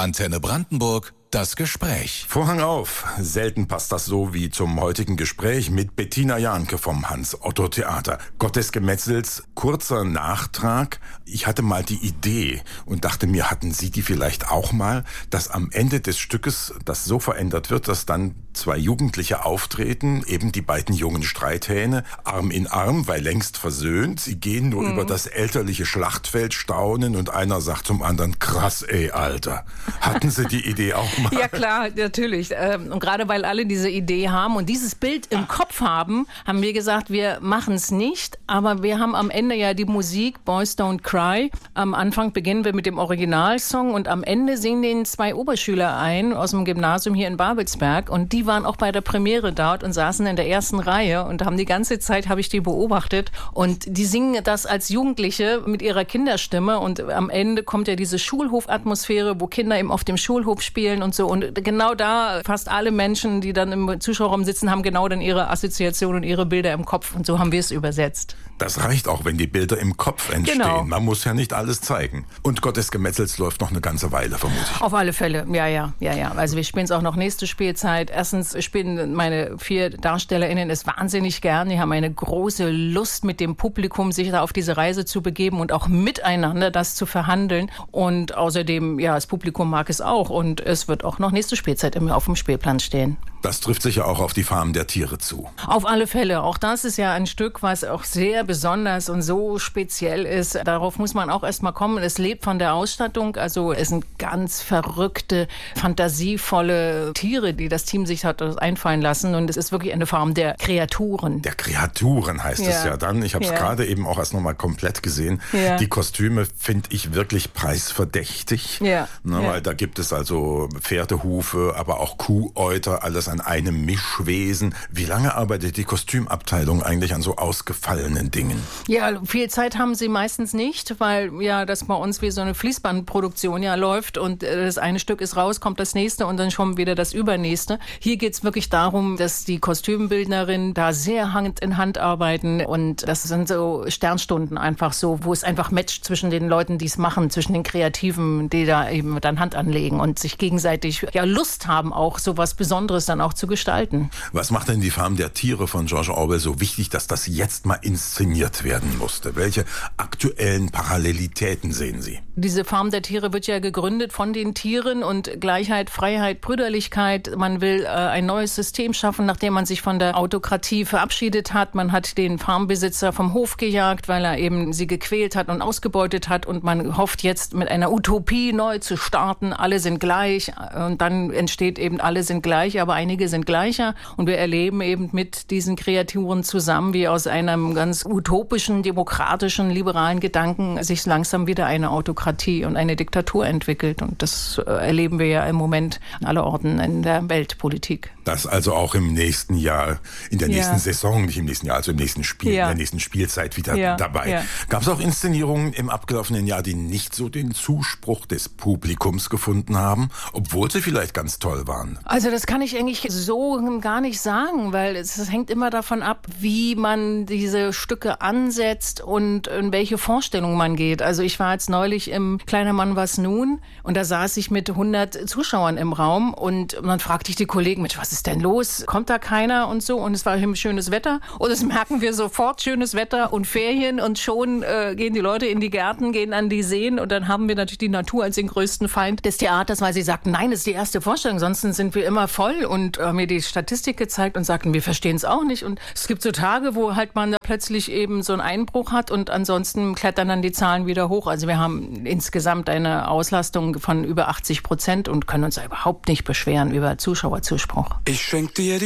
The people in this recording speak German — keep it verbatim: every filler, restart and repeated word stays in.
Antenne Brandenburg, das Gespräch. Vorhang auf. Selten passt das so wie zum heutigen Gespräch mit Bettina Jahnke vom Hans-Otto-Theater. Gott des Gemetzels, kurzer Nachtrag. Ich hatte mal die Idee und dachte mir, hatten Sie die vielleicht auch mal, dass am Ende des Stückes das so verändert wird, dass dann zwei Jugendliche auftreten, eben die beiden jungen Streithähne, Arm in Arm, weil längst versöhnt. Sie gehen nur mhm. über das elterliche Schlachtfeld, staunen und einer sagt zum anderen, krass ey, Alter. Hatten Sie die Idee auch mal? Ja klar, natürlich. Und gerade weil alle diese Idee haben und dieses Bild im Kopf haben, haben wir gesagt, wir machen es nicht. Aber wir haben am Ende ja die Musik Boys Don't Cry. Am Anfang beginnen wir mit dem Originalsong und am Ende singen den zwei Oberschüler ein aus dem Gymnasium hier in Babelsberg. Und die waren auch bei der Premiere dort und saßen in der ersten Reihe und haben die ganze Zeit, habe ich die beobachtet. Und die singen das als Jugendliche mit ihrer Kinderstimme. Und am Ende kommt ja diese Schulhofatmosphäre, wo Kinder eben auf dem Schulhof spielen und so. Und genau da, fast alle Menschen, die dann im Zuschauerraum sitzen, haben genau dann ihre Assoziationen und ihre Bilder im Kopf. Und so haben wir es übersetzt. Das reicht auch, wenn die Bilder im Kopf entstehen. Genau. Man muss ja nicht alles zeigen. Und Gott des Gemetzels läuft noch eine ganze Weile, vermute ich. Auf alle Fälle, ja, ja, ja, ja. Also wir spielen es auch noch nächste Spielzeit. Erstens spielen meine vier DarstellerInnen es wahnsinnig gern. Die haben eine große Lust, mit dem Publikum sich da auf diese Reise zu begeben und auch miteinander das zu verhandeln. Und außerdem, ja, das Publikum mag es auch. Und es wird auch noch nächste Spielzeit immer auf dem Spielplan stehen. Das trifft sich ja auch auf die Farm der Tiere zu. Auf alle Fälle. Auch das ist ja ein Stück, was auch sehr besonders und so speziell ist. Darauf muss man auch erst mal kommen. Es lebt von der Ausstattung. Also es sind ganz verrückte, fantasievolle Tiere, die das Team sich hat einfallen lassen. Und es ist wirklich eine Farm der Kreaturen. Der Kreaturen heißt ja. es ja dann. Ich habe es ja. gerade eben auch erst noch mal komplett gesehen. Ja. Die Kostüme finde ich wirklich preisverdächtig. Ja. Ne, ja. Weil da gibt es also Pferdehufe, aber auch Kuhäuter, alles an einem Mischwesen. Wie lange arbeitet die Kostümabteilung eigentlich an so ausgefallenen Dingen? Ja, viel Zeit haben sie meistens nicht, weil ja das bei uns wie so eine Fließbandproduktion ja läuft und das eine Stück ist raus, kommt das nächste und dann schon wieder das übernächste. Hier geht es wirklich darum, dass die Kostümbildnerinnen da sehr Hand in Hand arbeiten und das sind so Sternstunden einfach so, wo es einfach matcht zwischen den Leuten, die es machen, zwischen den Kreativen, die da eben dann Hand anlegen und sich gegenseitig ja Lust haben, auch so was Besonderes dann auch zu gestalten. Was macht denn die Farm der Tiere von George Orwell so wichtig, dass das jetzt mal inszeniert werden musste? Welche aktuellen Parallelitäten sehen Sie? Diese Farm der Tiere wird ja gegründet von den Tieren und Gleichheit, Freiheit, Brüderlichkeit. Man will äh, ein neues System schaffen, nachdem man sich von der Autokratie verabschiedet hat. Man hat den Farmbesitzer vom Hof gejagt, weil er eben sie gequält hat und ausgebeutet hat und man hofft jetzt mit einer Utopie neu zu starten. Alle sind gleich und dann entsteht eben, alle sind gleich, aber einige sind gleicher und wir erleben eben mit diesen Kreaturen zusammen, wie aus einem ganz utopischen, demokratischen, liberalen Gedanken sich langsam wieder eine Autokratie und eine Diktatur entwickelt und das erleben wir ja im Moment allerorten in der Weltpolitik. Das also auch im nächsten Jahr, in der nächsten ja. Saison, nicht im nächsten Jahr, also im nächsten Spiel, ja. in der nächsten Spielzeit wieder ja. dabei. Ja. Gab es auch Inszenierungen im abgelaufenen Jahr, die nicht so den Zuspruch des Publikums gefunden haben, obwohl sie vielleicht ganz toll waren? Also das kann ich eigentlich so gar nicht sagen, weil es, es hängt immer davon ab, wie man diese Stücke ansetzt und in welche Vorstellung man geht. Also ich war jetzt neulich im Kleiner Mann was nun und da saß ich mit hundert Zuschauern im Raum und dann fragte ich die Kollegen, Mensch, was ist denn los? Kommt da keiner und so? Und es war schönes Wetter und das merken wir sofort, schönes Wetter und Ferien und schon äh, gehen die Leute in die Gärten, gehen an die Seen und dann haben wir natürlich die Natur als den größten Feind des Theaters, weil sie sagten, nein, das ist die erste Vorstellung, sonst sind wir immer voll und haben mir die Statistik gezeigt und sagten, wir verstehen es auch nicht und es gibt so Tage, wo halt man da plötzlich eben so einen Einbruch hat und ansonsten klettern dann die Zahlen wieder hoch. Also wir haben insgesamt eine Auslastung von über achtzig Prozent und können uns da überhaupt nicht beschweren über Zuschauerzuspruch. Ich schenk dir die